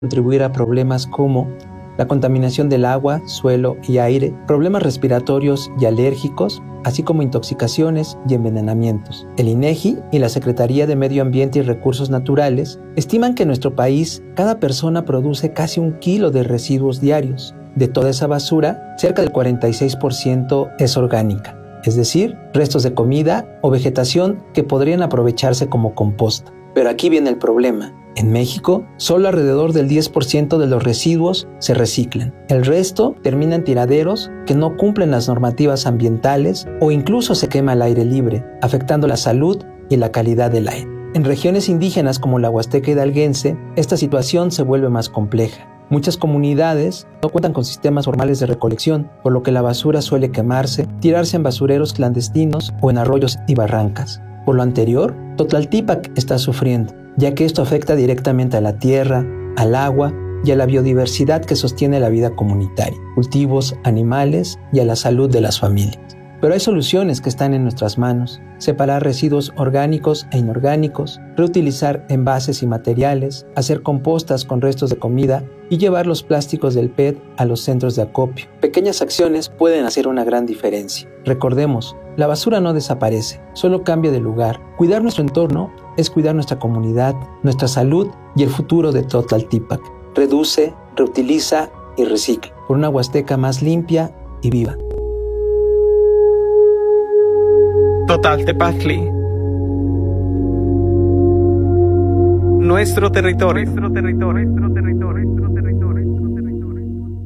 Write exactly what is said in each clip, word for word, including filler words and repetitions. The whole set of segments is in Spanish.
contribuir a problemas como la contaminación del agua, suelo y aire, problemas respiratorios y alérgicos, así como intoxicaciones y envenenamientos. El INEGI y la Secretaría de Medio Ambiente y Recursos Naturales estiman que en nuestro país cada persona produce casi un kilo de residuos diarios. De toda esa basura, cerca del cuarenta y seis por ciento es orgánica, es decir, restos de comida o vegetación que podrían aprovecharse como composta. Pero aquí viene el problema. En México, solo alrededor del diez por ciento de los residuos se reciclan. El resto termina en tiraderos que no cumplen las normativas ambientales o incluso se quema al aire libre, afectando la salud y la calidad del aire. En regiones indígenas como la Huasteca hidalguense, esta situación se vuelve más compleja. Muchas comunidades no cuentan con sistemas formales de recolección, por lo que la basura suele quemarse, tirarse en basureros clandestinos o en arroyos y barrancas. Por lo anterior, Totlaltípac está sufriendo, ya que esto afecta directamente a la tierra, al agua y a la biodiversidad que sostiene la vida comunitaria, cultivos, animales y a la salud de las familias. Pero hay soluciones que están en nuestras manos: separar residuos orgánicos e inorgánicos, reutilizar envases y materiales, hacer compostas con restos de comida y llevar los plásticos del P E T a los centros de acopio. Pequeñas acciones pueden hacer una gran diferencia. Recordemos, la basura no desaparece, solo cambia de lugar. Cuidar nuestro entorno es cuidar nuestra comunidad, nuestra salud y el futuro de Totlaltípac. Reduce, reutiliza y recicla por una Huasteca más limpia y viva. Totlaltepactli. Nuestro territorio. Nuestro territorio. Nuestro territorio. Nuestro territorio. Nuestro territorio.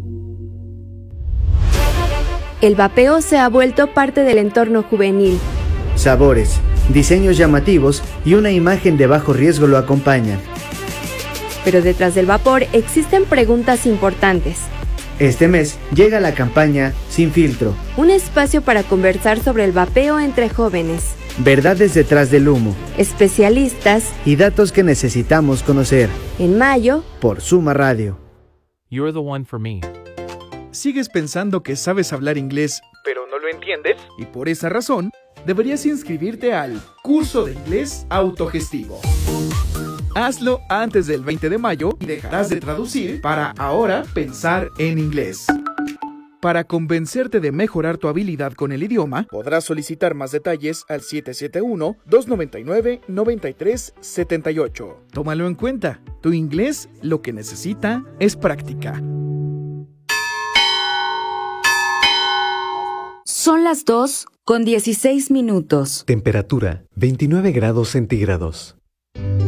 El vapeo se ha vuelto parte del entorno juvenil. Sabores, diseños llamativos y una imagen de bajo riesgo lo acompañan. Pero detrás del vapor existen preguntas importantes. Este mes llega la campaña Sin Filtro, Un espacio para conversar sobre el vapeo entre jóvenes, verdades detrás del humo especialistas y datos que necesitamos conocer. En mayo, por Suma Radio. You're the one for me. ¿Sigues pensando que sabes hablar inglés, pero no lo entiendes? Y por esa razón, deberías inscribirte al curso de inglés autogestivo. Hazlo antes del veinte de mayo y dejarás de traducir para ahora pensar en inglés. Para convencerte de mejorar tu habilidad con el idioma, podrás solicitar más detalles al siete siete uno, dos nueve nueve, nueve tres siete ocho. Tómalo en cuenta, tu inglés lo que necesita es práctica. son las dos con dieciséis minutos. Temperatura veintinueve grados centígrados.